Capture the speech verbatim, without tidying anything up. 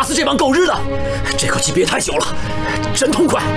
死这帮狗日的！这口气憋太久了，真痛快。